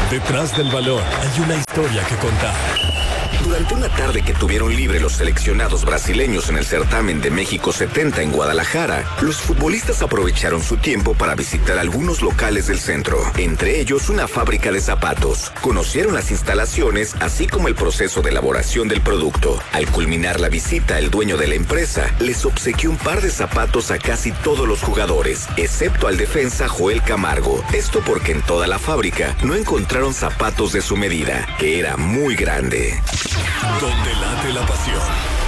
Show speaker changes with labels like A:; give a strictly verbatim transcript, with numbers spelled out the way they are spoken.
A: Detrás del balón hay una historia que contar.
B: Durante una tarde que tuvieron libre los seleccionados brasileños en el certamen de México setenta en Guadalajara, los futbolistas aprovecharon su tiempo para visitar algunos locales del centro, entre ellos una fábrica de zapatos. Conocieron las instalaciones, así como el proceso de elaboración del producto. Al culminar la visita, el dueño de la empresa les obsequió un par de zapatos a casi todos los jugadores, excepto al defensa Joel Camargo. Esto porque en toda la fábrica no encontraron zapatos de su medida, que era muy grande.
A: Donde late la pasión.